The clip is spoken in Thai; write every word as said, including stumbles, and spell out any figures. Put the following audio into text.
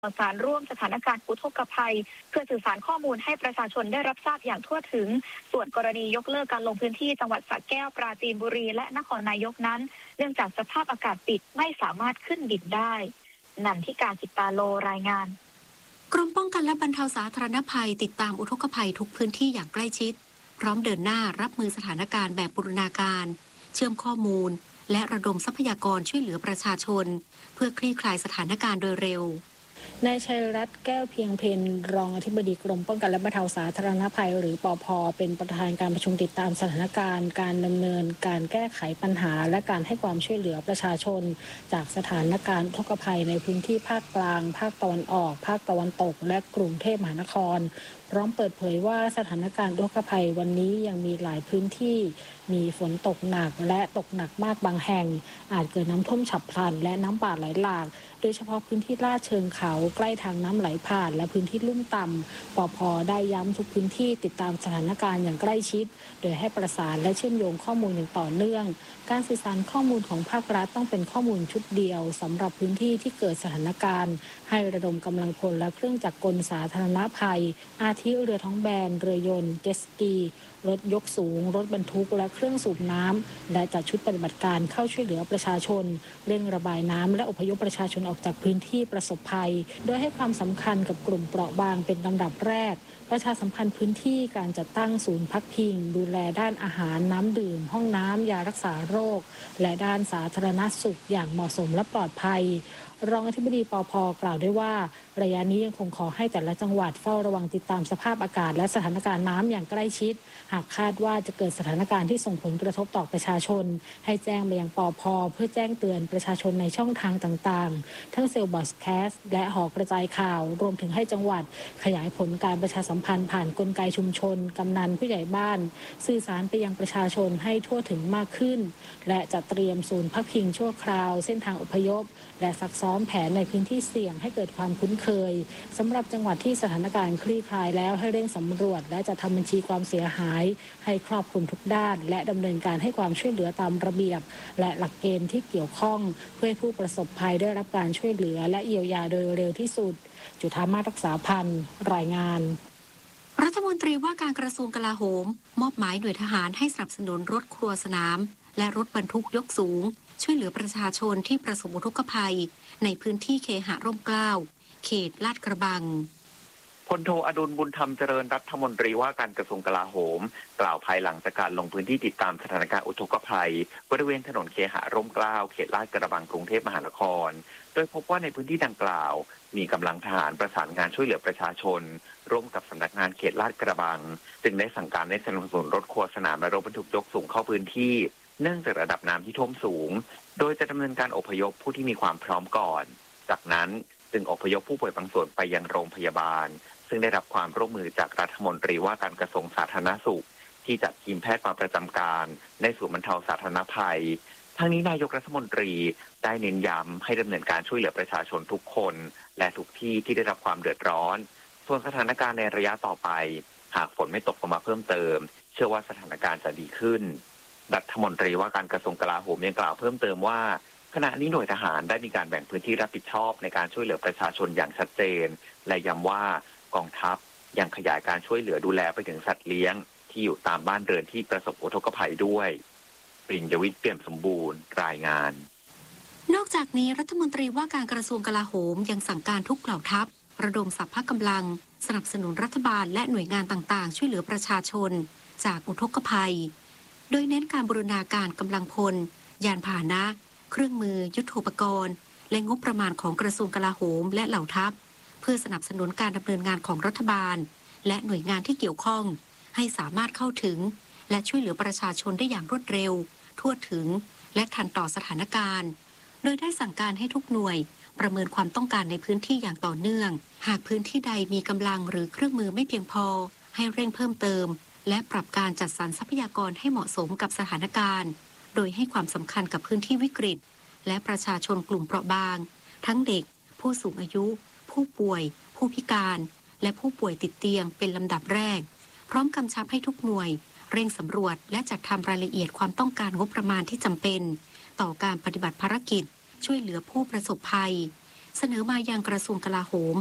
ข่าวสารร่วมสถานการณ์อุทกภัยเพื่อสื่อสารข้อมูลให้ประชาชนได้รับทราบอย่างทั่วถึงส่วนกรณียกเลิกการลงพื้นที่จังหวัดสระแก้วปราจีนบุรีและนครนายกนั้นเนื่องจากสภาพอากาศปิดไม่สามารถขึ้นบินได้นันทิกาจิตตาโลรายงานกรมป้องกันและบรรเทาสาธารณภัยติดตามอุทกภัยทุกพื้นที่อย่างใกล้ชิดพร้อมเดินหน้ารับมือสถานการณ์แบบบูรณาการเชื่อมข้อมูลและระดมทรัพยากรช่วยเหลือประชาชนเพื่อคลี่คลายสถานการณ์โดยเร็วนายชัยรัตน์แก้วเพียงเพนรองอธิบดีกรมป้องกันและบรรเทาสาธารณภัยหรือปภ.เป็นประธานการประชุมติดตามสถานการณ์การดำเนินการแก้ไขปัญหาและการให้ความช่วยเหลือประชาชนจากสถานการณ์อุทกภัยในพื้นที่ภาคกลางภาคตะวันออกภาคตะวันตกและกรุงเทพมหานครพร้อมเปิดเผยว่าสถานการณ์อุทกภัยวันนี้ยังมีหลายพื้นที่มีฝนตกหนักและตกหนักมากบางแห่งอาจเกิดน้ำท่วมฉับพลันและน้ำป่าไหลหลากโดยเฉพาะพื้นที่ลาดเชิงเขาใกล้ทางน้ำไหลผ่านและพื้นที่ลุ่มต่ำปภ.ได้ย้ำทุกพื้นที่ติดตามสถานการณ์อย่างใกล้ชิดโดยให้ประสานและเชื่อมโยงข้อมูลอย่างต่อเนื่องการสื่อสารข้อมูลของภาครัฐต้องเป็นข้อมูลชุดเดียวสำหรับพื้นที่ที่เกิดสถานการณ์ให้ระดมกำลังพลและเครื่องจักรกลสาธารณภัยอาทิเรือท้องแบนเรือยนต์เจ็ตสกีรถยกสูงรถบรรทุกและเครื่องสูบน้ำและจัดชุดปฏิบัติการเข้าช่วยเหลือประชาชนเร่งระบายน้ำและอพยพประชาชนออกจากพื้นที่ประสบภัยโดยให้ความสำคัญกับกลุ่มเปราะบางเป็นลำดับแรกประชาสัมพันธ์พื้นที่การจัดตั้งศูนย์พักพิงดูแลด้านอาหารน้ำดื่มห้องน้ำยารักษาโรคและด้านสาธารณสุขอย่างเหมาะสมและปลอดภัยรองอธิบดีปภ.กล่าวด้วยว่าระยะนี้ยังคงขอให้แต่ละจังหวัดเฝ้าระวังติดตามสภาพอากาศและสถานการณ์น้ำอย่างใกล้ชิดหากคาดว่าจะเกิดสถานการณ์ที่ส่งผลกระทบต่อประชาชนให้แจ้งไปยังปภ.เพื่อแจ้งเตือนประชาชนในช่องทางต่างๆทั้งเซลล์บอสแคสต์และหอกระจายข่าวรวมถึงให้จังหวัดขยายผลการประชาสัมพันธ์ผ่านกลไกชุมชนกำนันผู้ใหญ่บ้านสื่อสารไปยังประชาชนให้ทั่วถึงมากขึ้นและจัดเตรียมศูนย์พักพิงชั่วคราวเส้นทางอพยพและซักซ้อมแผนในพื้นที่เสี่ยงให้เกิดความคุ้นเคยสำหรับจังหวัดที่สถานการณ์คลี่คลายแล้วให้เร่งสำรวจและจะทำบัญชีความเสียหายให้ครอบคลุมทุกด้านและดำเนินการให้ความช่วยเหลือตามระเบียบและหลักเกณฑ์ที่เกี่ยวข้องเพื่อให้ผู้ประสบภัยได้รับการช่วยเหลือและเยียวยาโดยเร็วที่สุดจุฑามาศรักษาพันธ์รายงานรัฐมนตรีว่าการกระทรวงกลาโหมมอบหมายหน่วยทหารให้สนับสนุนรถครัวสนามและรถบรรทุกยกสูงช่วยเหลือประชาชนที่ประสบอุทกภัยในพื้นที่เคหะร่มเกล้าเขตลาดกระบังพลโทอดุลบุญธรรมเจริญรัฐมนตรีว่าการกระทรวงกลาโหมกล่าวภายหลังจากการลงพื้นที่ติดตามสถานการณ์อุทกภัยบริเวณถนนเคหะร่มเกล้าเขตลาดกระบังกรุงเทพมหานครโดยพบว่าในพื้นที่ดังกล่าวมีกำลังทหารประสานงานช่วยเหลือประชาชนร่วมกับสำนักงานเขตลาดกระบังจึงได้สั่งการให้สนับสนุนรถครัวสนามและรถบรรทุกยกสูงเข้าพื้นที่เนื่องจากระดับน้ำที่ท่วมสูงโดยจะดำเนินการอพยพผู้ที่มีความพร้อมก่อนจากนั้นจึงอพยพผู้ป่วยบางส่วนไปยังโรงพยาบาลซึ่งได้รับความร่วมมือจากรัฐมนตรีว่าการกระทรวงสาธารณสุขที่จัดทีมแพทย์มาประจำการในศูนย์บรรเทาสาธารณภัยทั้งนี้นายกรัฐมนตรีได้เน้นย้ำให้ดำเนินการช่วยเหลือประชาชนทุกคนและทุกที่ที่ได้รับความเดือดร้อนส่วนสถานการณ์ในระยะต่อไปหากฝนไม่ตกลงมาเพิ่มเติมเชื่อว่าสถานการณ์จะดีขึ้นรัฐมนตรีว่าการกระทรวงกลาโหมยังกล่าวเพิ่มเติมว่าขณะนี้หน่วยทหารได้มีการแบ่งพื้นที่รับผิดชอบในการช่วยเหลือประชาชนอย่างชัดเจนและย้ำว่ากองทัพยังขยายการช่วยเหลือดูแลไปถึงสัตว์เลี้ยงที่อยู่ตามบ้านเรือนที่ประสบอุทกภัยด้วยปริญญวิทย์เปี่ยมสมบูรณ์รายงานนอกจากนี้รัฐมนตรีว่าการกระทรวงกลาโหมยังสั่งการทุกเหล่าทัพระดมสรรพกำลังสนับสนุนรัฐบาลและหน่วยงานต่างๆช่วยเหลือประชาชนจากอุทกภัยโดยเน้นการบูรณาการกำลังพลยานพาหนะเครื่องมือยุทโธปกรณ์และงบประมาณของกระทรวงกลาโหมและเหล่าทัพเพื่อสนับสนุนการดำเนินงานของรัฐบาลและหน่วยงานที่เกี่ยวข้องให้สามารถเข้าถึงและช่วยเหลือประชาชนได้อย่างรวดเร็วทั่วถึงและทันต่อสถานการณ์โดยได้สั่งการให้ทุกหน่วยประเมินความต้องการในพื้นที่อย่างต่อเนื่องหากพื้นที่ใดมีกำลังหรือเครื่องมือไม่เพียงพอให้เร่งเพิ่มเติมและปรับการจัดสรรทรัพยากรให้เหมาะสมกับสถานการณ์โดยให้ความสำคัญกับพื้นที่วิกฤตและประชาชนกลุ่มเปราะบางทั้งเด็กผู้สูงอายุผู้ป่วยผู้พิการและผู้ป่วยติดเตียงเป็นลำดับแรกพร้อมกำชับให้ทุกหน่วยเร่งสำรวจและจัดทำรายละเอียดความต้องการงบประมาณที่จำเป็นต่อการปฏิบัติภารกิจช่วยเหลือผู้ประสบภัยเสนอมายังกระทรวงกลาโหม